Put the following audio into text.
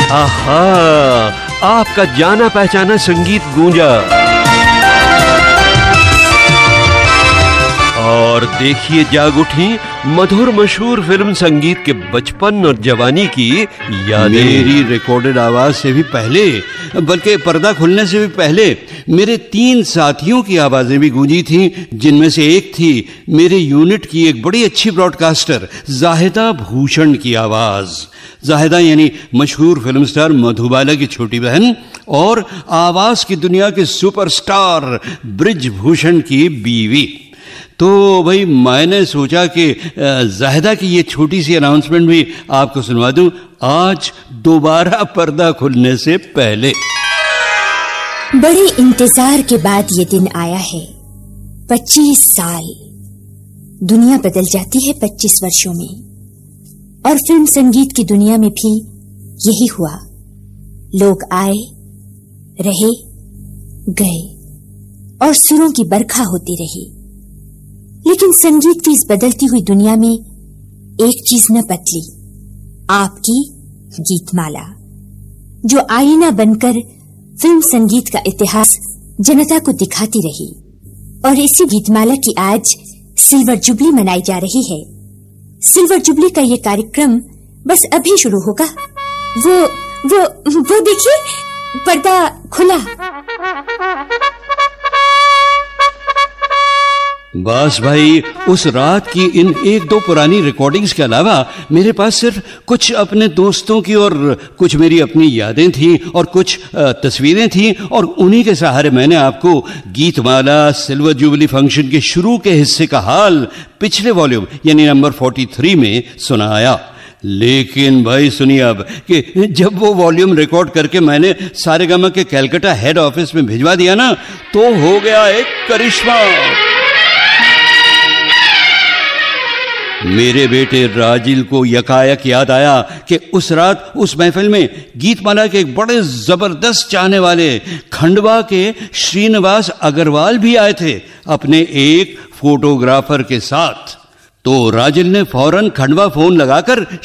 आहा, आपका जाना पहचाना संगीत गूंजा। और देखिए जाग उठी मधुर मशहूर फिल्म संगीत के बचपन और जवानी की यादें। मेरी रिकॉर्डेड आवाज से भी पहले, बल्कि पर्दा खुलने से भी पहले मेरे 3 साथियों की आवाजें भी गूंजी थीं, जिनमें से एक थी मेरे यूनिट की एक बड़ी अच्छी ब्रॉडकास्टर जाहिदा भूषण की आवाज। जाहिदा यानी मशहूर फिल्म स्टार मधुबाला की छोटी बहन और आवाज की दुनिया के सुपरस्टार ब्रिजभूषण की बीवी। तो भाई मैंने सोचा कि जाहिदा की ये छोटी सी अनाउंसमेंट भी आपको सुनवा दूं आज दोबारा पर्दा खुलने से पहले। बड़े इंतजार के बाद ये दिन आया है। 25 साल, दुनिया बदल जाती है 25 वर्षों में। और फिल्म संगीत की दुनिया में भी यही हुआ। लोग आए, रहे, गए और सुरों की बरखा होती रही। लेकिन संगीत की इस बदलती हुई दुनिया में एक चीज न बदली, आपकी गीतमाला, जो आईना बनकर फिल्म संगीत का इतिहास जनता को दिखाती रही। और इसी गीतमाला की आज सिल्वर जुबली मनाई जा रही है। सिल्वर जुबली का ये कार्यक्रम बस अभी शुरू होगा। वो देखिए, पर्दा खुला। बस भाई, उस रात की इन 1-2 पुरानी रिकॉर्डिंग्स के अलावा मेरे पास सिर्फ कुछ अपने दोस्तों की और कुछ मेरी अपनी यादें थीं और कुछ तस्वीरें थीं, और उन्हीं के सहारे मैंने आपको गीतमाला सिल्वर जुबली फंक्शन के शुरू के हिस्से का हाल पिछले वॉल्यूम यानी नंबर 43 में सुनाया। लेकिन भाई सुनिए अब कि जब वो वॉल्यूम रिकॉर्ड करके मैंने सारेगामा के कलकत्ता हेड ऑफिस में भिजवा दिया ना, तो हो गया एक करिश्मा। मेरे बेटे राजिल को यकायक याद आया कि उस रात उस महफिल में गीतमाला के एक बड़े जबरदस्त चाहने वाले खंडवा के श्रीनिवास अग्रवाल भी आए थे अपने एक फोटोग्राफर के साथ। तो राजिल ने फौरन खंडवा फोन लगाकर